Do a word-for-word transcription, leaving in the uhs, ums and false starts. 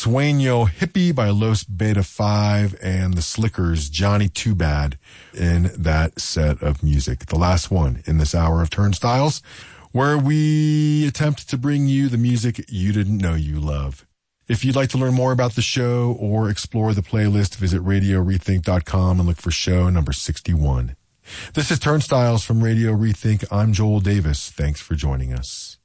Sueño Hippie by Los Beta five, and the Slickers' Johnny Too Bad in that set of music. The last one in this hour of Turnstiles, where we attempt to bring you the music you didn't know you love. If you'd like to learn more about the show or explore the playlist, visit radio rethink dot com and look for show number sixty-one. This is Turnstiles from Radio Rethink. I'm Joel Davis. Thanks for joining us.